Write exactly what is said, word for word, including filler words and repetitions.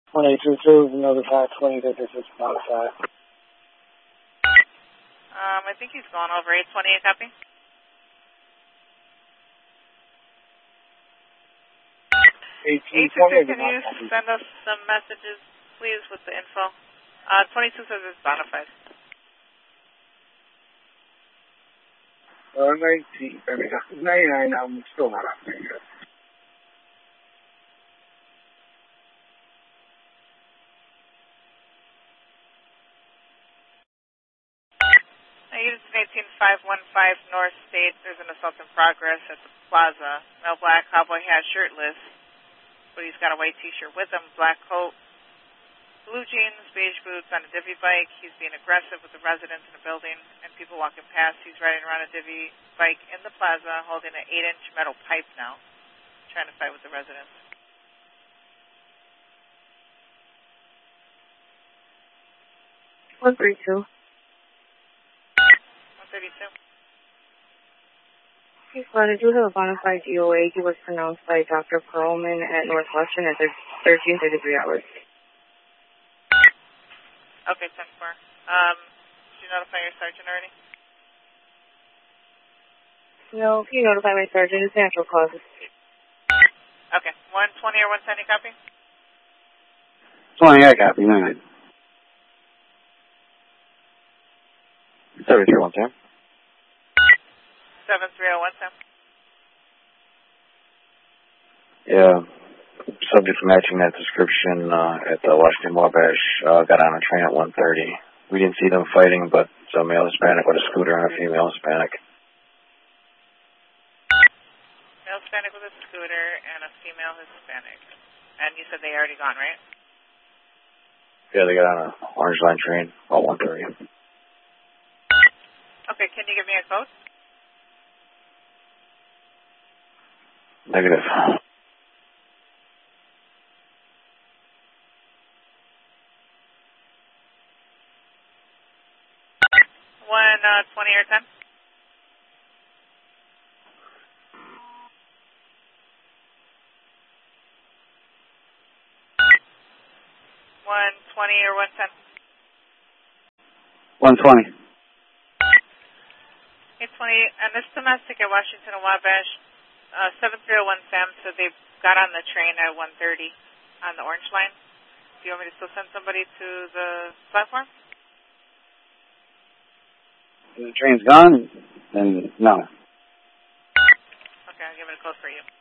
one eight two two, notify twenty that this is modified. Um, I think he's going over eight twenty, a copy. eight two two, can you send us some messages, please, with the info? Uh, twenty-two says it's modified. Uh, nineteen, ninety-nine, I'm still not up there yet. Unit eighteen five one five North State, there's an assault in progress at the plaza. Male black, cowboy hat, shirtless, but he's got a white t-shirt with him, black coat, blue jeans, beige boots on a divvy bike. He's being aggressive with the residents in the building and people walking past. He's riding around a divvy bike in the plaza holding an eight inch metal pipe now, trying to fight with the residents. one thirty-two. one thirty-two. Hey, Flood, I do have a bona fide D O A. He was pronounced by Doctor Perlman at Northwestern at thirteen thirty-three hours. Okay, ten four. Um, did you notify your sergeant already? No, can you notify my sergeant? It's natural causes. Okay, one twenty or one ten, you copy? twenty, I copy, nine. seven three one ten. seven three oh one ten. Yeah, subject matching that description uh, at the Washington Wabash uh, got on a train at one thirty. We didn't see them fighting, but it's a male Hispanic with a scooter and a female Hispanic. Male Hispanic with a scooter and a female Hispanic. And you said they already gone, right? Yeah, they got on an Orange Line train about one thirty. Okay, can you give me a code? Negative. one twenty or ten? one twenty or one ten? one twenty. eight twenty, and this domestic at Washington and Wabash, uh, seven three oh one Sam said they got on the train at one thirty on the Orange Line. Do you want me to still send somebody to the platform? If the train's gone, then no. Okay, I'll give it a code for you.